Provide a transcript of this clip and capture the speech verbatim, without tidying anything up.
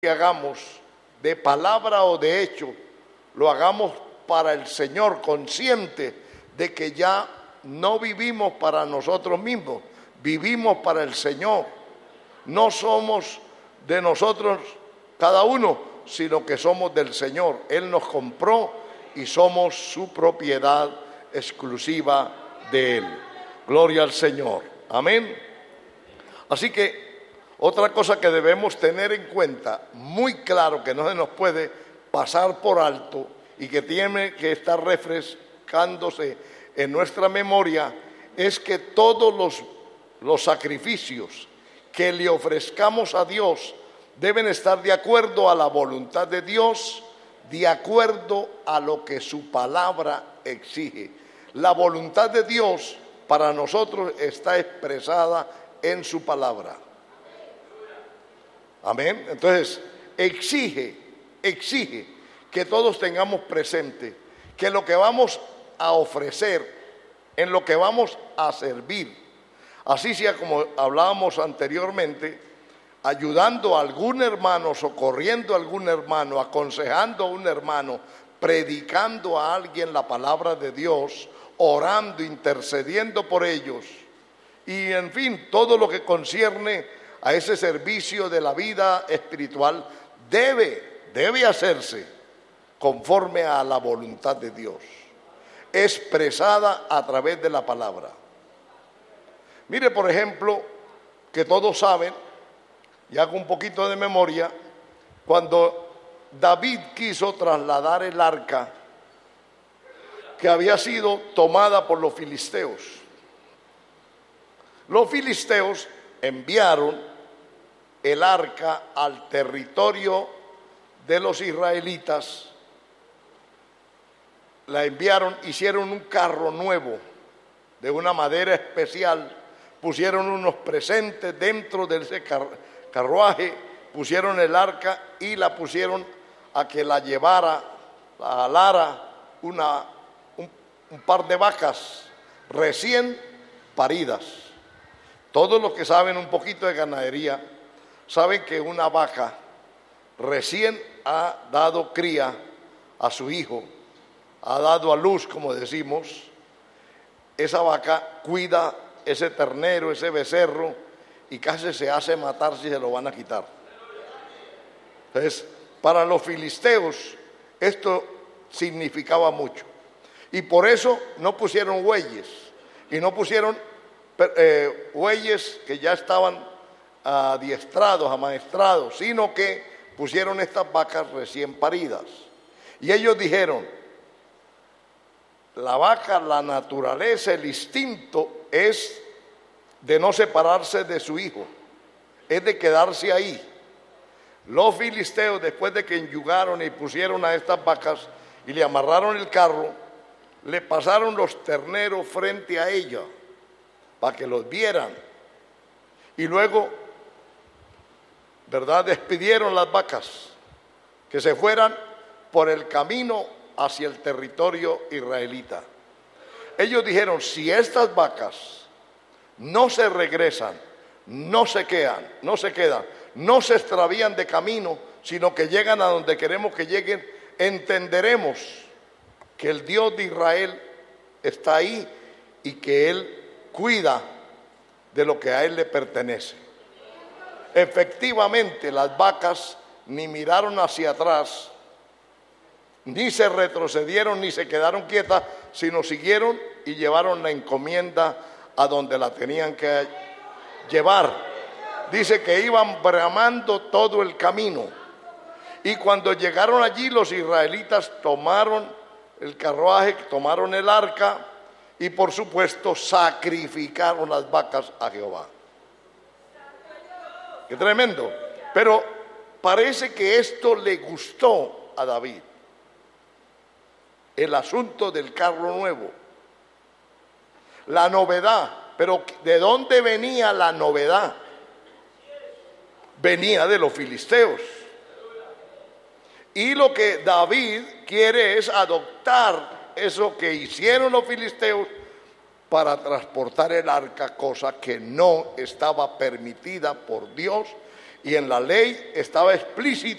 que hagamos, de palabra o de hecho, lo hagamos para el Señor, consciente de que ya no vivimos para nosotros mismos, vivimos para el Señor. No somos de nosotros cada uno, sino que somos del Señor. Él nos compró y somos su propiedad exclusiva de Él. Gloria al Señor. Amén. Así que otra cosa que debemos tener en cuenta, muy claro, que no se nos puede pasar por alto y que tiene que estar refrescándose en nuestra memoria, es que todos los, los sacrificios que le ofrezcamos a Dios deben estar de acuerdo a la voluntad de Dios, de acuerdo a lo que su palabra exige. La voluntad de Dios para nosotros está expresada en su palabra. Amén. Entonces, exige, exige que todos tengamos presente que lo que vamos a ofrecer, en lo que vamos a servir, así sea como hablábamos anteriormente, ayudando a algún hermano, socorriendo a algún hermano, aconsejando a un hermano, predicando a alguien la palabra de Dios, orando, intercediendo por ellos, y en fin, todo lo que concierne a ese servicio de la vida espiritual debe, debe hacerse conforme a la voluntad de Dios, expresada a través de la palabra. Mire, por ejemplo, que todos saben, y hago un poquito de memoria, cuando David quiso trasladar el arca que había sido tomada por los filisteos. Los filisteos enviaron el arca al territorio de los israelitas, la enviaron, hicieron un carro nuevo de una madera especial, pusieron unos presentes dentro de ese carruaje, pusieron el arca y la pusieron a que la llevara, la alara una, un, un par de vacas recién paridas. Todos los que saben un poquito de ganadería saben que una vaca recién ha dado cría a su hijo, ha dado a luz, como decimos. Esa vaca cuida ese ternero, ese becerro, y casi se hace matar si se lo van a quitar. Entonces, para los filisteos esto significaba mucho, y por eso no pusieron bueyes, y no pusieron eh, bueyes que ya estaban adiestrados, amaestrados, sino que pusieron estas vacas recién paridas. Y ellos dijeron, la vaca, la naturaleza, el instinto es de no separarse de su hijo, es de quedarse ahí. Los filisteos, después de que enyugaron y pusieron a estas vacas y le amarraron el carro, le pasaron los terneros frente a ella para que los vieran, y luego, ¿verdad?, despidieron las vacas que se fueran por el camino hacia el territorio israelita. Ellos dijeron, si estas vacas no se regresan, no se quedan, no se quedan, no se extravían de camino, sino que llegan a donde queremos que lleguen, entenderemos que el Dios de Israel está ahí y que Él cuida de lo que a Él le pertenece. Efectivamente, las vacas ni miraron hacia atrás, ni se retrocedieron, ni se quedaron quietas, sino siguieron y llevaron la encomienda a donde la tenían que llevar. Dice que iban bramando todo el camino, y cuando llegaron allí, los israelitas tomaron el carruaje, tomaron el arca, y por supuesto sacrificaron las vacas a Jehová. ¡Qué tremendo! Pero parece que esto le gustó a David, el asunto del carro nuevo, la novedad. Pero ¿de dónde venía la novedad? Venía de los filisteos. Y lo que David quiere es adoptar eso que hicieron los filisteos para transportar el arca, cosa que no estaba permitida por Dios Y en la ley estaba explícito